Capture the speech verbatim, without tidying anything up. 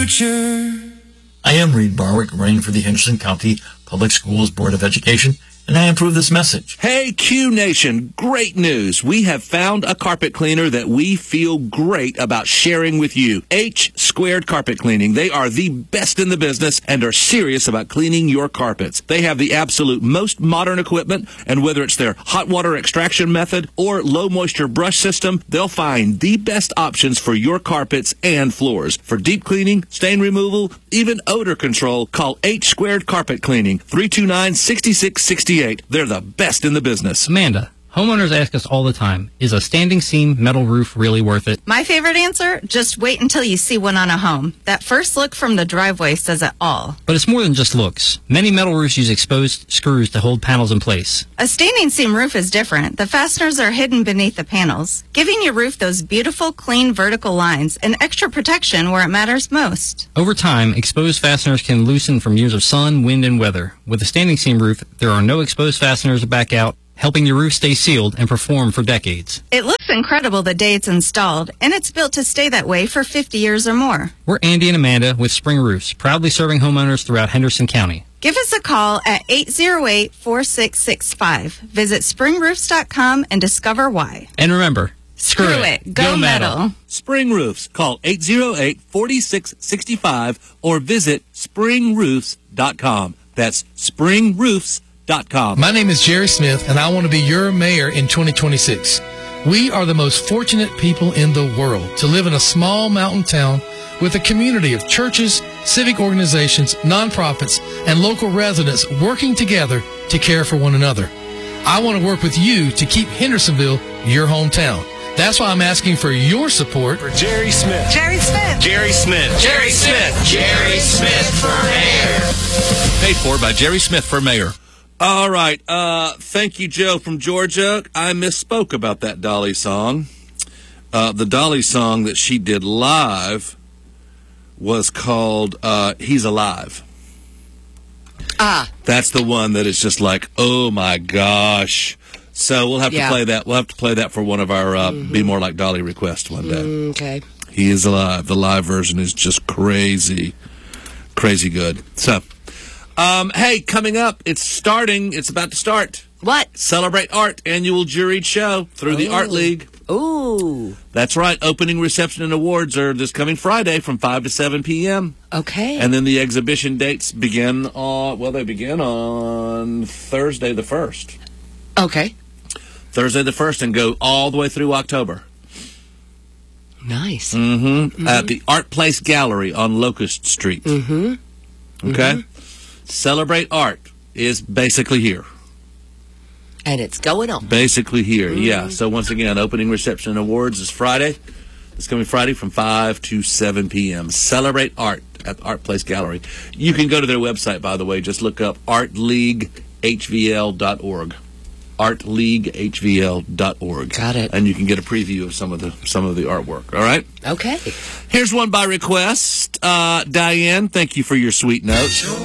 I am Reed Barwick, running for the Henderson County Public Schools Board of Education, and I approve this message. Hey, Q Nation, great news. We have found a carpet cleaner that we feel great about sharing with you. H Squared Carpet Cleaning. They are the best in the business and are serious about cleaning your carpets. They have the absolute most modern equipment, and whether it's their hot water extraction method or low moisture brush system, they'll find the best options for your carpets and floors. For deep cleaning, stain removal, even odor control, call H Squared Carpet Cleaning, three two nine, six six six eight. They're the best in the business. Amanda, homeowners ask us all the time, is a standing seam metal roof really worth it? My favorite answer, just wait until you see one on a home. That first look from the driveway says it all. But it's more than just looks. Many metal roofs use exposed screws to hold panels in place. A standing seam roof is different. The fasteners are hidden beneath the panels, giving your roof those beautiful, clean vertical lines and extra protection where it matters most. Over time, exposed fasteners can loosen from years of sun, wind, and weather. With a standing seam roof, there are no exposed fasteners to back out, helping your roof stay sealed and perform for decades. It looks incredible the day it's installed, and it's built to stay that way for fifty years or more. We're Andy and Amanda with Spring Roofs, proudly serving homeowners throughout Henderson County. Give us a call at eight oh eight, four six six five. Visit spring roofs dot com and discover why. And remember, screw, Screw it. it. Go, Go metal. metal. Spring Roofs. Call eight oh eight, four six six five or visit spring roofs dot com. That's spring roofs dot com. My name is Jerry Smith, and I want to be your mayor in twenty twenty-six. We are the most fortunate people in the world to live in a small mountain town with a community of churches, civic organizations, nonprofits, and local residents working together to care for one another. I want to work with you to keep Hendersonville your hometown. That's why I'm asking for your support for Jerry Smith. Jerry Smith. Jerry Smith. Jerry Smith. Jerry Smith for mayor. Paid for by Jerry Smith for mayor. All right. Uh, thank you, Joe from Georgia. I misspoke about that Dolly song. Uh, the Dolly song that she did live was called uh, He's Alive. Ah. That's the one that is just like, oh, my gosh. So we'll have Yeah. to play that. We'll have to play that for one of our uh, Mm-hmm. Be More Like Dolly requests one day. Mm, okay. He is alive. The live version is just crazy, crazy good. So, um, hey, coming up, it's starting. It's about to start. What? Celebrate Art annual juried show through the Ooh. Art League. Ooh. That's right. Opening reception and awards are this coming Friday from five to seven p.m. Okay. And then the exhibition dates begin on, well, they begin on Thursday the first. Okay. Thursday the first and go all the way through October. Nice. Mm-hmm. Mm-hmm. At the Art Place Gallery on Locust Street. Mm-hmm. Okay? Mm-hmm. Celebrate Art is basically here. And it's going on. Basically here, Mm-hmm. yeah. So once again, opening reception and awards is Friday. It's coming Friday from five to seven p.m. Celebrate Art at the Art Place Gallery. You can go to their website, by the way. Just look up art league h v l dot org. art league h v l dot org. Got it. And you can get a preview of some of the some of the artwork. All right? Okay. Here's one by request. Uh, Diane, thank you for your sweet note.